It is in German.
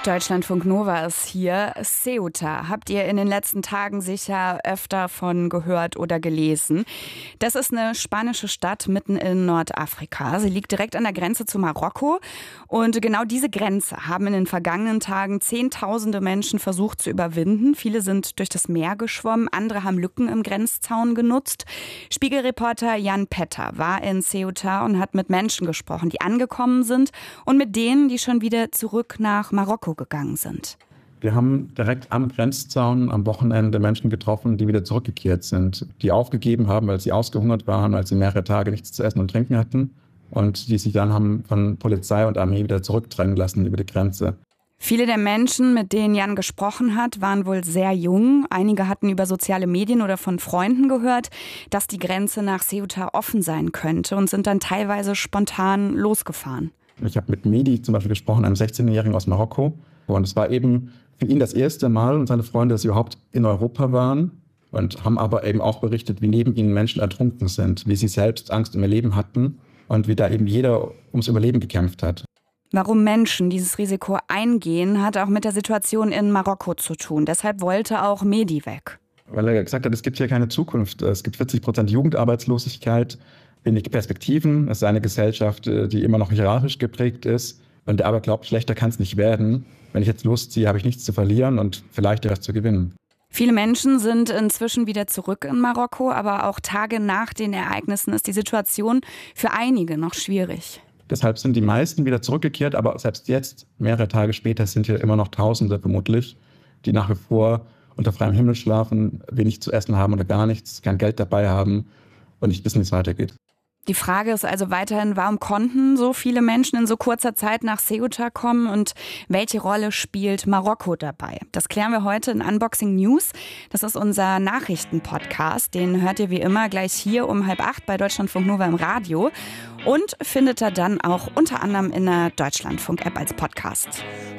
Deutschlandfunk Nova ist hier. Ceuta habt ihr in den letzten Tagen sicher öfter von gehört oder gelesen. Das ist eine spanische Stadt mitten in Nordafrika. Sie liegt direkt an der Grenze zu Marokko. Und genau diese Grenze haben in den vergangenen Tagen Zehntausende Menschen versucht zu überwinden. Viele sind durch das Meer geschwommen, andere haben Lücken im Grenzzaun genutzt. Spiegelreporter Jan Petter war in Ceuta und hat mit Menschen gesprochen, die angekommen sind und mit denen, die schon wieder zurück nach Marokko gegangen sind. Wir haben direkt am Grenzzaun am Wochenende Menschen getroffen, die wieder zurückgekehrt sind, die aufgegeben haben, weil sie ausgehungert waren, weil sie mehrere Tage nichts zu essen und trinken hatten und die sich dann haben von Polizei und Armee wieder zurückdrängen lassen über die Grenze. Viele der Menschen, mit denen Jan gesprochen hat, waren wohl sehr jung. Einige hatten über soziale Medien oder von Freunden gehört, dass die Grenze nach Ceuta offen sein könnte und sind dann teilweise spontan losgefahren. Ich habe mit Mehdi zum Beispiel gesprochen, einem 16-Jährigen aus Marokko. Und es war eben für ihn das erste Mal und seine Freunde, dass sie überhaupt in Europa waren und haben aber eben auch berichtet, wie neben ihnen Menschen ertrunken sind, wie sie selbst Angst um ihr Leben hatten und wie da eben jeder ums Überleben gekämpft hat. Warum Menschen dieses Risiko eingehen, hat auch mit der Situation in Marokko zu tun. Deshalb wollte auch Mehdi weg. Weil er gesagt hat, es gibt hier keine Zukunft. Es gibt 40% Jugendarbeitslosigkeit, wenig Perspektiven. Es ist eine Gesellschaft, die immer noch hierarchisch geprägt ist. Und er aber glaubt, schlechter kann es nicht werden. Wenn ich jetzt losziehe, habe ich nichts zu verlieren und vielleicht etwas zu gewinnen. Viele Menschen sind inzwischen wieder zurück in Marokko, aber auch Tage nach den Ereignissen ist die Situation für einige noch schwierig. Deshalb sind die meisten wieder zurückgekehrt, aber selbst jetzt, mehrere Tage später, sind hier immer noch Tausende vermutlich, die nach wie vor unter freiem Himmel schlafen, wenig zu essen haben oder gar nichts, kein Geld dabei haben und nicht wissen, wie es weitergeht. Die Frage ist also weiterhin, warum konnten so viele Menschen in so kurzer Zeit nach Ceuta kommen und welche Rolle spielt Marokko dabei? Das klären wir heute in Unboxing News. Das ist unser Nachrichtenpodcast. Den hört ihr wie immer gleich hier um 7:30 bei Deutschlandfunk Nova im Radio und findet ihr dann auch unter anderem in der Deutschlandfunk-App als Podcast.